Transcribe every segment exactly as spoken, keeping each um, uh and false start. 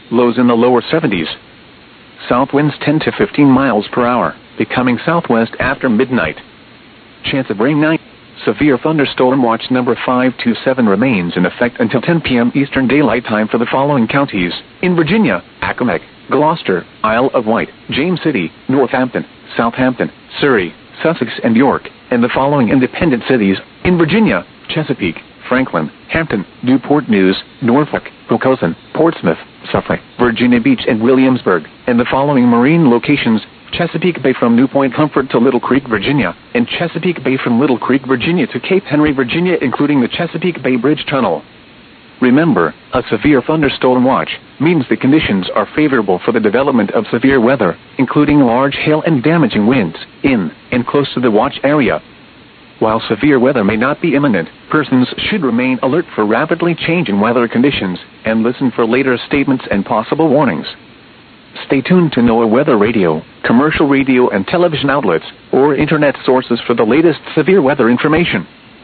Lows in the lower seventies. South winds ten to fifteen miles per hour, becoming southwest after midnight. Chance of rain nine. Severe thunderstorm watch number five two seven remains in effect until ten p m Eastern Daylight Time for the following counties: in Virginia, Accomack, Gloucester, Isle of Wight, James City, Northampton, Southampton, Surrey, Sussex and York, and the following independent cities: in Virginia, Chesapeake, Franklin, Hampton, Newport News, Norfolk, Hoboken, Portsmouth, Suffolk, Virginia Beach and Williamsburg, and the following marine locations: Chesapeake Bay from New Point Comfort to Little Creek, Virginia, and Chesapeake Bay from Little Creek, Virginia to Cape Henry, Virginia, including the Chesapeake Bay Bridge Tunnel. Remember, a severe thunderstorm watch means the conditions are favorable for the development of severe weather, including large hail and damaging winds, in and close to the watch area. While severe weather may not be imminent, persons should remain alert for rapidly changing weather conditions and listen for later statements and possible warnings. Stay tuned to NOAA Weather Radio, commercial radio and television outlets, or internet sources for the latest severe weather information.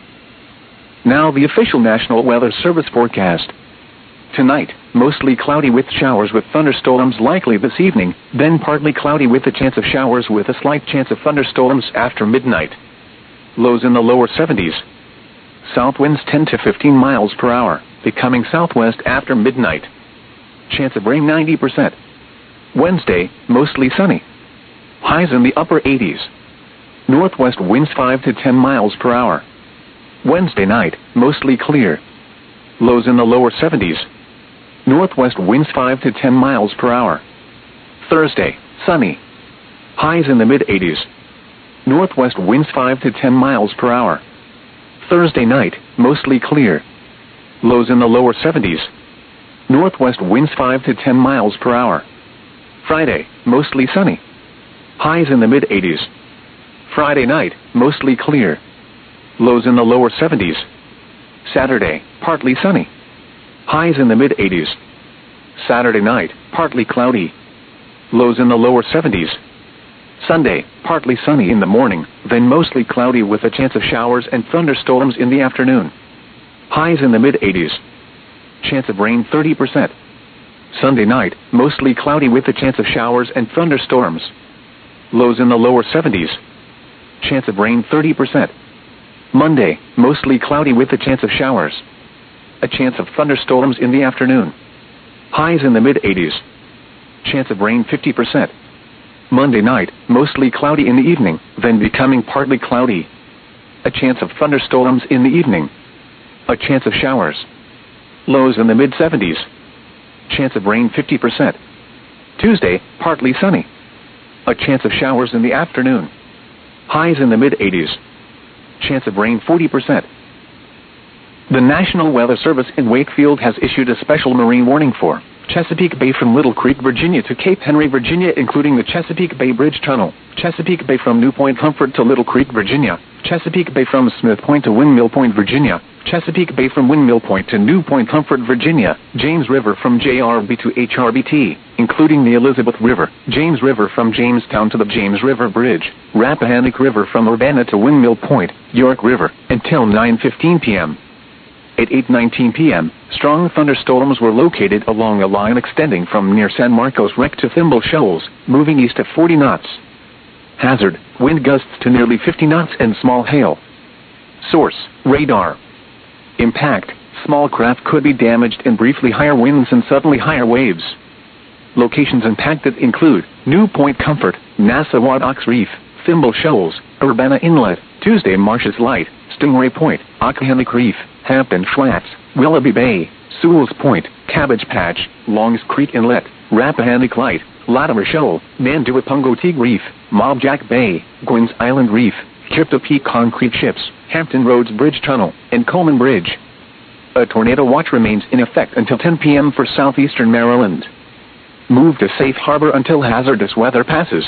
Now the official National Weather Service forecast. Tonight, mostly cloudy with showers with thunderstorms likely this evening, then partly cloudy with a chance of showers with a slight chance of thunderstorms after midnight. Lows in the lower seventies. South winds ten to fifteen miles per hour, becoming southwest after midnight. Chance of rain ninety percent. Wednesday, mostly sunny. Highs in the upper eighties. Northwest winds five to ten miles per hour. Wednesday night, mostly clear. Lows in the lower seventies. Northwest winds five to ten miles per hour. Thursday, sunny. Highs in the mid eighties. Northwest winds five to ten miles per hour. Thursday night, mostly clear. Lows in the lower seventies. Northwest winds five to ten miles per hour. Friday, mostly sunny. Highs in the mid eighties. Friday night, mostly clear. Lows in the lower seventies. Saturday, partly sunny. Highs in the mid eighties. Saturday night, partly cloudy. Lows in the lower seventies. Sunday, partly sunny in the morning, then mostly cloudy with a chance of showers and thunderstorms in the afternoon. Highs in the mid eighties. Chance of rain thirty percent. Sunday night, mostly cloudy with a chance of showers and thunderstorms. Lows in the lower seventies. Chance of rain thirty percent. Monday, mostly cloudy with a chance of showers. A chance of thunderstorms in the afternoon. Highs in the mid eighties. Chance of rain fifty percent. Monday night, mostly cloudy in the evening, then becoming partly cloudy. A chance of thunderstorms in the evening. A chance of showers. Lows in the mid seventies. Chance of rain fifty percent. Tuesday, partly sunny. A chance of showers in the afternoon. Highs in the mid eighties. Chance of rain forty percent. The National Weather Service in Wakefield has issued a special marine warning for Chesapeake Bay from Little Creek, Virginia to Cape Henry, Virginia, including the Chesapeake Bay Bridge Tunnel, Chesapeake Bay from New Point Comfort to Little Creek, Virginia, Chesapeake Bay from Smith Point to Windmill Point, Virginia, Chesapeake Bay from Windmill Point to New Point Comfort, Virginia, James River from J R B to H R B T, including the Elizabeth River, James River from Jamestown to the James River Bridge, Rappahannock River from Urbana to Windmill Point, York River, until nine fifteen p m At eight nineteen p m, strong thunderstorms were located along a line extending from near San Marcos Wreck to Thimble Shoals, moving east at forty knots. Hazard, wind gusts to nearly fifty knots and small hail. Source, radar. Impact, small craft could be damaged and briefly higher winds and suddenly higher waves. Locations impacted include New Point Comfort, Nassawadox Reef, Thimble Shoals, Urbana Inlet, Tuesday Marshes Light, Stingray Point, Occohannock Reef, Hampton Flats, Willoughby Bay, Sewell's Point, Cabbage Patch, Longs Creek Inlet, Rappahannock Light, Latimer Shoal, Manduapungo Reef, Mobjack Bay, Gwynn's Island Reef, Crypto Peak Concrete Ships, Hampton Roads Bridge Tunnel, and Coleman Bridge. A tornado watch remains in effect until ten p m for southeastern Maryland. Move to safe harbor until hazardous weather passes.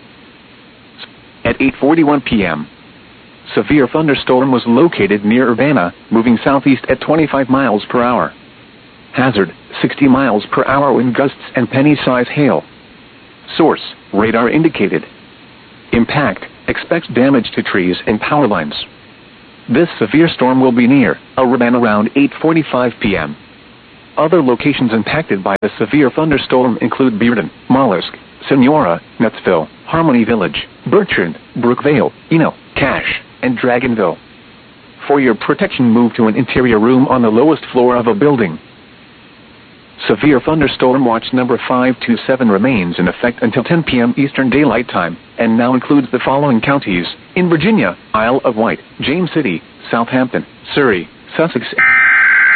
At eight forty-one p m, severe thunderstorm was located near Urbana, moving southeast at twenty-five miles per hour. Hazard, sixty miles per hour wind gusts and penny-size hail. Source, radar indicated. Impact, expects damage to trees and power lines. This severe storm will be near Urbana around eight forty-five p m Other locations impacted by the severe thunderstorm include Bearden, Mollusk, Senora, Nutsville, Harmony Village, Bertrand, Brookvale, Eno, Cache, and Dragonville. For your protection, move to an interior room on the lowest floor of a building. Severe thunderstorm watch number five two seven remains in effect until ten p m Eastern Daylight Time, and now includes the following counties: in Virginia, Isle of Wight, James City, Southampton, Surrey, Sussex,